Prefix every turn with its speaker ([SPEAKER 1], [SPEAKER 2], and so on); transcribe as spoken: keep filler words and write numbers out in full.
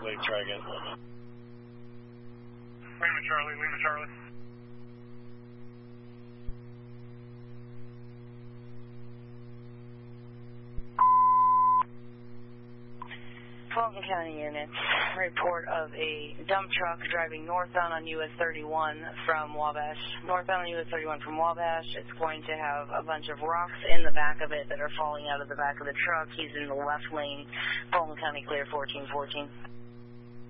[SPEAKER 1] Wait, try again.
[SPEAKER 2] Lima Charlie, Lima Charlie.
[SPEAKER 3] Fulton County units, report of a dump truck driving northbound on U S thirty-one from Wabash. Northbound on U S thirty-one from Wabash. It's going to have a bunch of rocks in the back of it that are falling out of the back of the truck. He's in the left lane. Fulton County clear fourteen fourteen.